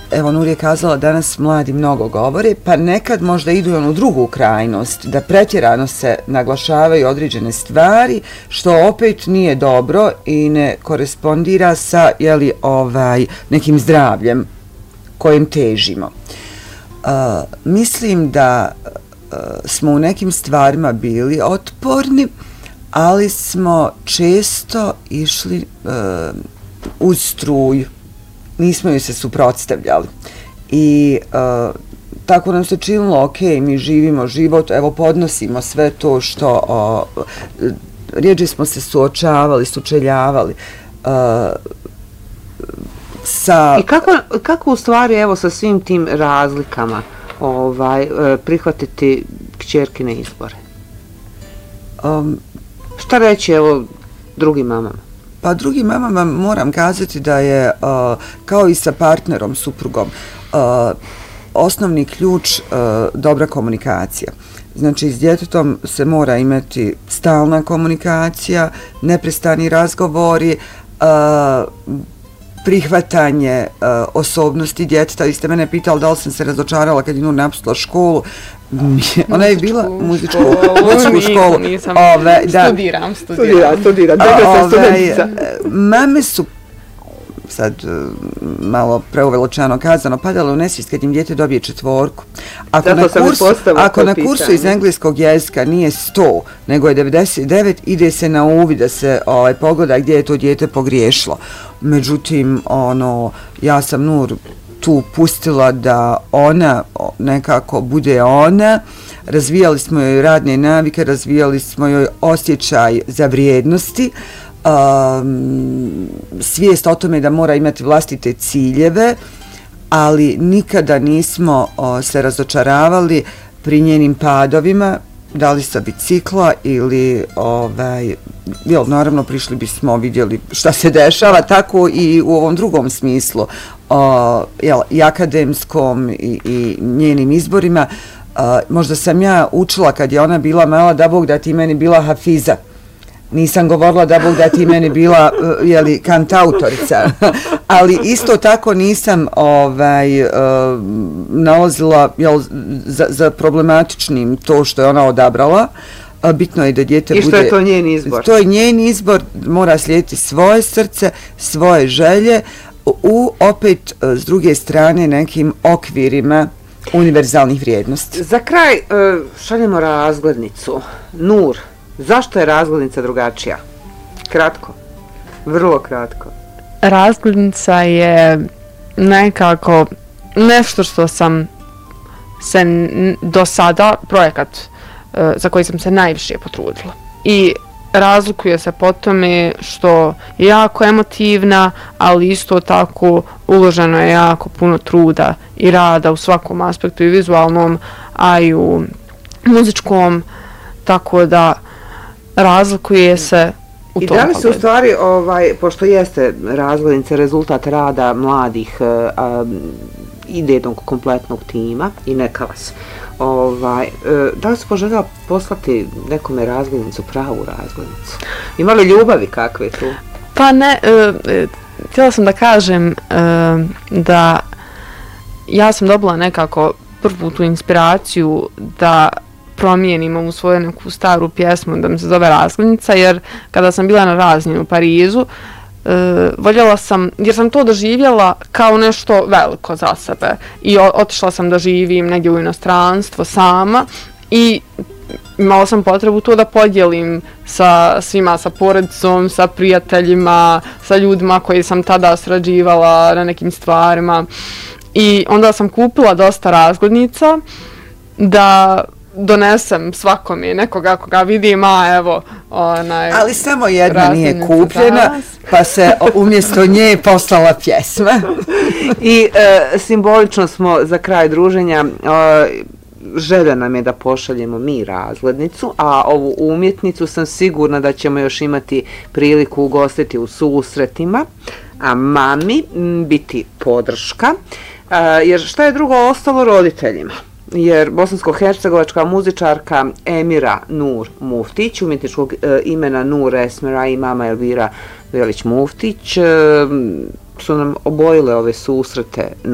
evo Nur je kazala danas mladi mnogo govore, pa nekad možda idu u drugu krajnost, da pretjerano se naglašavaju određene stvari, što opet nije dobro i ne korespondira sa nekim zdravljem kojim težimo. Mislim da smo u nekim stvarima bili otporni, ali smo često išli uz struju, nismo joj se suprotstavljali i tako nam se činilo, ok, mi živimo život, evo podnosimo sve to što rijeđe smo se suočavali, sučeljavali sa... I kako u stvari evo sa svim tim razlikama prihvatiti kćerkine izbore? Šta reći evo drugim mamama? Pa drugim mamama moram kazati da je kao i sa partnerom, suprugom, osnovni ključ dobra komunikacija. Znači, s djetetom se mora imati stalna komunikacija, neprestani razgovori, prihvatanje osobnosti djeteta. Vi ste mene pitali da li sam se razočarala kad je Nur napustila školu. Ona je bila muzičku školu. Studiram. Mame su, sad malo preuveličano kazano, padale u nesvijest kad im dijete dobije 4. Ako na kursu iz engleskog jezika nije 100, nego je 99, ide se na uvid da se pogleda gdje je to dijete pogriješilo. Međutim, ja sam Nur tu pustila da ona nekako bude ona. Razvijali smo joj radne navike, razvijali smo joj osjećaj za vrijednosti, svijest o tome da mora imati vlastite ciljeve, ali nikada nismo se razočaravali pri njenim padovima, da li sa bicikla ili naravno prišli bismo, vidjeli šta se dešava, tako i u ovom drugom smislu i akademskom i njenim izborima. Možda sam ja učila kad je ona bila mala da Bog da ti meni bila hafiza. Nisam govorila da Bog da ti meni bila kantautorica, ali isto tako nisam nalazila za problematičnim to što je ona odabrala. Bitno je da dijete bude... I što je to njen izbor? To je njen izbor, mora slijediti svoje srce, svoje želje, opet s druge strane nekim okvirima univerzalnih vrijednosti. Za kraj šaljemo razglednicu. Nur, zašto je razglednica drugačija? Kratko, vrlo kratko. Razglednica je nekako nešto što sam se do sada, projekat za koji sam se najviše potrudila. I razlikuje se po tome što je jako emotivna, ali isto tako uloženo je jako puno truda i rada u svakom aspektu, i vizualnom, a i u muzičkom, tako da razlikuje se u tom. I da li se u stvari, pošto jeste razglednica rezultat rada mladih idejnog kompletnog tima i neka vas, da li se poželjela poslati nekome razglednicu, pravu razglednicu? Ima li ljubavi kakve tu? Pa ne, htjela sam da kažem da ja sam dobila nekako prvu tu inspiraciju da promijenim ovu svoju neku staru pjesmu da mi se zove Razglednica, jer kada sam bila na raznini u Parizu, voljela sam, jer sam to doživjela kao nešto veliko za sebe, i otišla sam da živim negdje u inostranstvo sama i imala sam potrebu to da podijelim sa svima, sa porodicom, sa prijateljima, sa ljudima koji sam tada sarađivala na nekim stvarima, i onda sam kupila dosta razglednica da donesem svakome, nekoga koga vidim, evo ali samo jedna nije kupljena, pa se umjesto nje poslala pjesma. I simbolično smo za kraj druženja, želja nam je da pošaljemo mi razglednicu, a ovu umjetnicu sam sigurna da ćemo još imati priliku ugostiti u susretima, a mami biti podrška, jer šta je drugo ostalo roditeljima? Jer bosansko-hercegovačka muzičarka Emira Nur Muftić, umjetničkog imena Nur Esmera, i mama Elvira Velić Muftić su nam obojile ove susrete